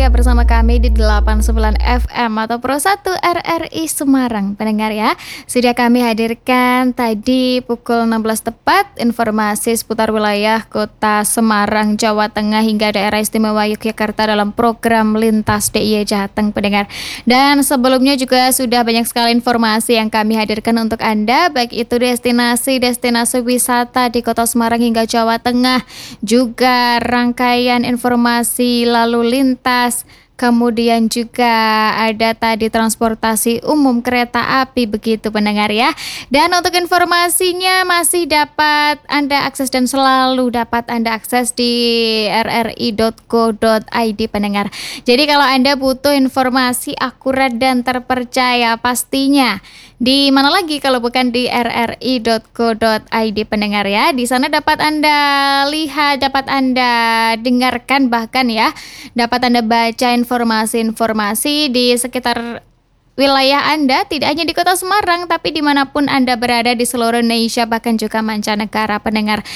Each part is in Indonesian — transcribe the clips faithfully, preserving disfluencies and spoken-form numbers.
ya bersama kami di delapan puluh sembilan F M atau Pro satu R R I Semarang pendengar ya. Sudah kami hadirkan tadi pukul enam belas tepat informasi seputar wilayah Kota Semarang, Jawa Tengah hingga daerah istimewa Yogyakarta dalam program Lintas D I Y Jateng pendengar. Dan sebelumnya juga sudah banyak sekali informasi yang kami hadirkan untuk Anda, baik itu destinasi-destinasi wisata di Kota Semarang hingga Jawa Tengah, juga rangkaian informasi lalu lintas, kemudian juga ada tadi transportasi umum kereta api begitu pendengar ya. Dan untuk informasinya masih dapat Anda akses dan selalu dapat Anda akses di r r i dot co dot i d pendengar. Jadi kalau Anda butuh informasi akurat dan terpercaya pastinya di mana lagi kalau bukan di r r i dot co dot i d pendengar ya. Di sana dapat Anda lihat, dapat Anda dengarkan bahkan ya, dapat Anda baca informasi-informasi di sekitar wilayah Anda, tidak hanya di Kota Semarang tapi dimanapun Anda berada di seluruh Indonesia bahkan juga mancanegara pendengar.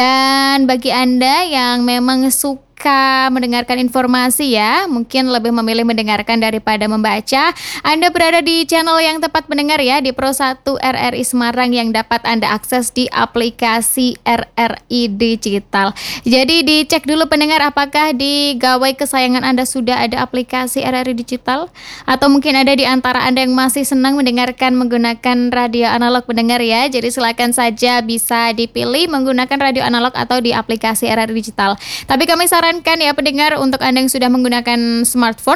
Dan bagi Anda yang memang suka mendengarkan informasi ya, mungkin lebih memilih mendengarkan daripada membaca, Anda berada di channel yang tepat pendengar ya, di Pro satu R R I Semarang yang dapat Anda akses di aplikasi R R I Digital. Jadi dicek dulu pendengar apakah di gawai kesayangan Anda sudah ada aplikasi R R I Digital, atau mungkin ada di antara Anda yang masih senang mendengarkan menggunakan radio analog pendengar ya. Jadi silakan saja bisa dipilih menggunakan radio analog atau di aplikasi R R I Digital. Tapi kami sarankan kan ya pendengar, untuk Anda yang sudah menggunakan smartphone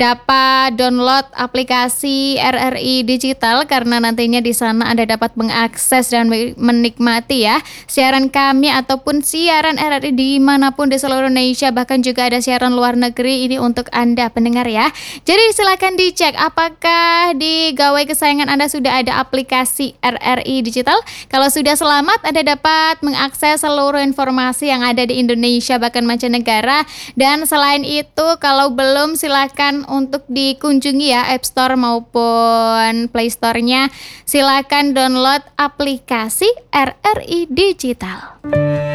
dapat download aplikasi R R I Digital karena nantinya di sana Anda dapat mengakses dan menikmati ya siaran kami ataupun siaran R R I dimanapun di seluruh Indonesia, bahkan juga ada siaran luar negeri ini untuk Anda pendengar ya. Jadi silakan dicek apakah di gawai kesayangan Anda sudah ada aplikasi R R I Digital. Kalau sudah, selamat, Anda dapat mengakses seluruh informasi yang ada di Indonesia bahkan mancanegara. Dan selain itu kalau belum, silakan untuk dikunjungi ya App Store maupun Play Store-nya. Silakan download aplikasi R R I Digital.